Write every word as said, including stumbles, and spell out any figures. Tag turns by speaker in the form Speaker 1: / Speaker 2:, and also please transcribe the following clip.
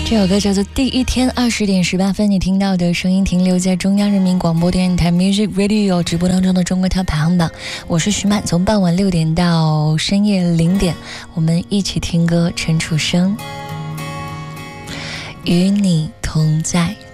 Speaker 1: 这首歌叫做《第一天》，二十点十八分，你听到的声音停留在中央人民广播电台 Music Radio 直播当中的中国 Top 排行榜。我是徐曼，从傍晚六点到深夜零点，我们一起听歌。陈楚生，与你同在。